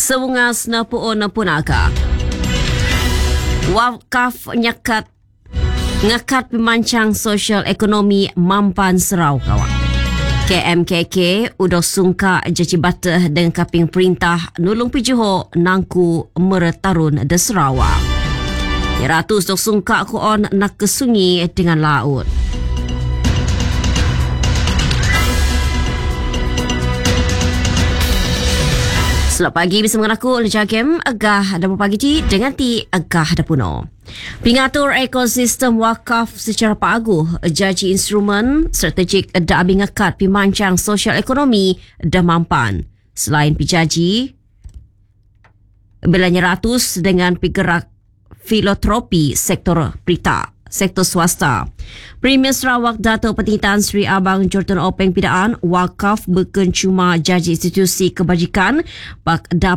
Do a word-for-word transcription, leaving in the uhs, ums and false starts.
Seungas na puon na punaka. Wakaf nyakat ngakat pemancang sosial ekonomi mampan serau kawan. K M K K udah sungka jaji batah dengan kaping perintah nulung pijuho nangku meretarun de Sarawak. Ratus dok sungka ku on nak ke sungi dengan laut. Selamat pagi bersama aku Leja Game agah dan pagi ti dengan ti agah da puno. Pengatur ekosistem wakaf secara paguh jaji instrumen strategik da abi ngakat pimancang sosial ekonomi da mampan. Selain pijaji belanya ratus dengan pigerak filantropi sektor berita sektor swasta. Premier Sarawak Dato' Peti Tan Sri Abang Jordan Openg Pidaan wakaf bukan cuma jaji institusi kebajikan bak